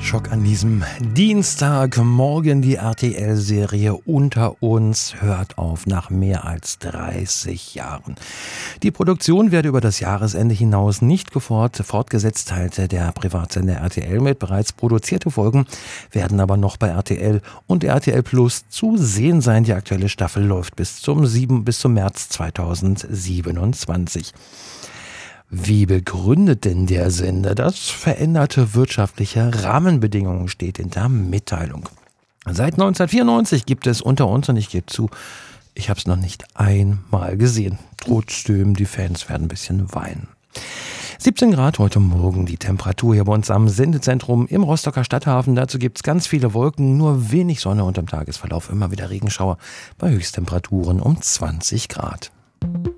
Schock an diesem Dienstagmorgen. Die RTL-Serie Unter uns hört auf nach mehr als 30 Jahren. Die Produktion werde über das Jahresende hinaus nicht fortgesetzt, teilte der Privatsender RTL mit. Bereits produzierte Folgen werden aber noch bei RTL und RTL Plus zu sehen sein. Die aktuelle Staffel läuft bis zum März 2027. Wie begründet denn der Sender das? Veränderte wirtschaftliche Rahmenbedingungen steht in der Mitteilung. Seit 1994 gibt es Unter uns und ich gebe zu, ich habe es noch nicht einmal gesehen. Trotzdem, die Fans werden ein bisschen weinen. 17 Grad heute Morgen die Temperatur hier bei uns am Sendezentrum im Rostocker Stadthafen. Dazu gibt es ganz viele Wolken, nur wenig Sonne und im Tagesverlauf immer wieder Regenschauer bei Höchsttemperaturen um 20 Grad.